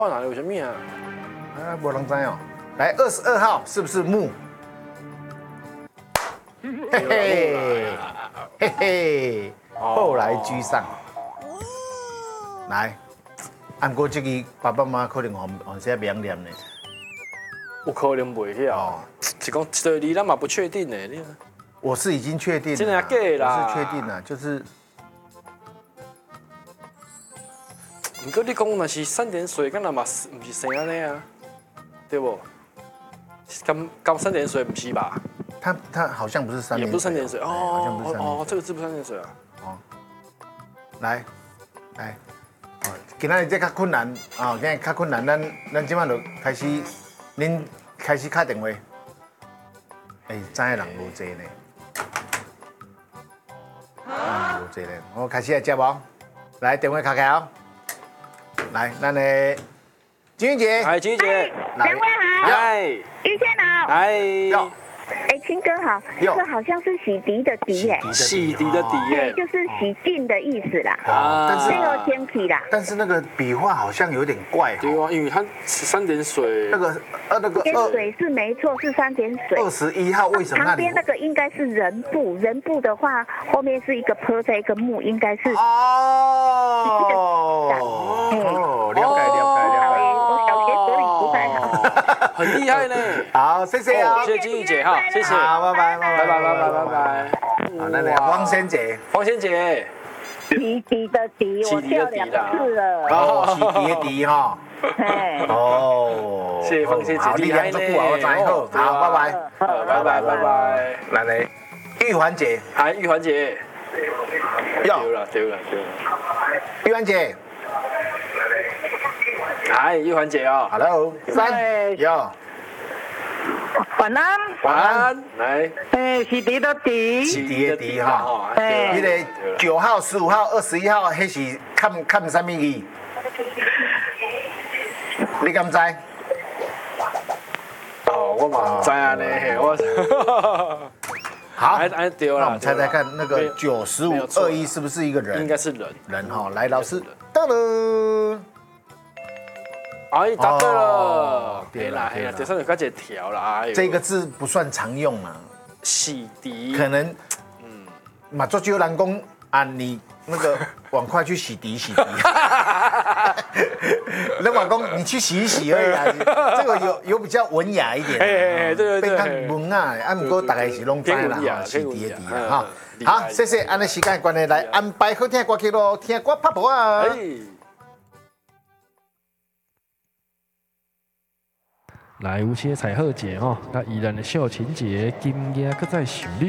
画哪里有什么啊？ 啊，没人知哦。来22号是不是木？嘿嘿嘿嘿，后来居上。来，按过这个爸爸妈妈可能红些明念呢。 有可能袂晓哦， 是讲这里咱嘛不确定呢。你我是已经确定了， 真的假的啦我是确定了，就是不过你讲若是三点水，敢若嘛是唔是生安尼啊？对不？刚三点水不是吧？ 他好像不是3点水， 也不是三点水好像不是3点水。 哦，这个字不是三点水啊。 来，哦，今仔日这较困难啊，今日较困难，咱即摆就开始，恁开始打电话。知的人无济呢，无济呢。我开始来接无，来电话敲开哦。来，咱的金玉姐， 哎，金玉姐， 两位好， 哎， 玉倩好， 哎， 哎，青哥好，这个好像是洗涤的涤耶， 洗涤的涤耶， 就是洗净的意思啦， 但是这个天气啦， 但是那个笔画好像有点怪哦。 对啊，因为它三点水， 那个点水是没错，是3点水。 21号为什么那里旁边那个应该是人部，人部的话后面是一个坡在一个木，应该是。 了解。 我小学国语不太好。 很厉害呢。 好，谢谢啊， 谢谢金玉姐哈，谢谢， 好，拜拜。 好，那来黄仙姐， 黄仙姐， 洗涤的涤，我跳2个字了。 哦，洗涤的涤哈。 嘿， 哦， 谢谢黄仙姐， 好，你练足久啊，我知好，好，拜拜。 拜。 来来，玉环姐， 哎，玉环姐，丢了。 玉环姐哎，玉环姐哦 ，Hello，有， 晚安。 晚安，来， 洗涤的涤， 洗涤的涤哈。 哎迄个9号、15号、21号，迄是看什么字？你敢知？ 哦，我嘛唔知啊呢，我。 好， 哎对了， 那我们猜猜看，那个9521是不是一个人？ 应该是人。 人哈，来，老师，噔噔。 哎，答对了， 对啦， 这上面加一条啦， 这个字不算常用啊， 洗涤， 可能，嘛做旧人工啊，你那个碗筷去洗涤洗涤，那碗工你去洗一洗而已啊，这个有比较文雅一点， 对， 变较文啊，啊，不过大概是拢知啦，洗涤的涤啦哈，好，谢谢，按照时间关系来安排好听的歌曲咯，听歌拍婆啊。 来，有些彩鹤节吼，甲宜兰的秀琴节，今夜搁再想你。